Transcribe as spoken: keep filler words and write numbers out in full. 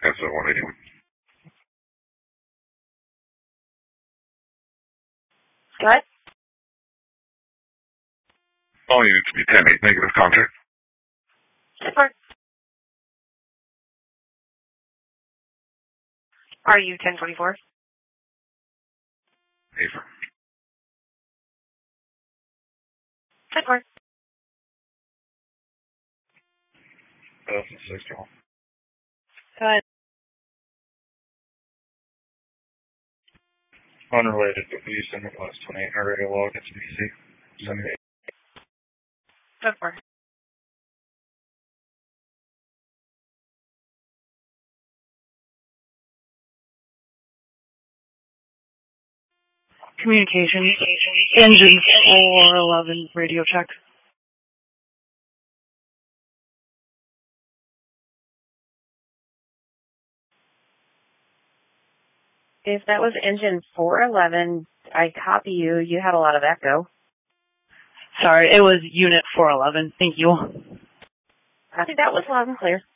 S O one eighty-one. Go ahead. All units be ten eight, negative contact. Report. Are you ten twenty-four? Affirm. Report. Delta sixty-one. Go ahead. Unrelated, but please send me class twenty-eight or radio log. It's B C. seventy-eight. Report. Communications. Engine four eleven, radio check. If that was engine four eleven, I copy you. You had a lot of echo. Sorry, it was unit four eleven. Thank you. I think that was loud and clear.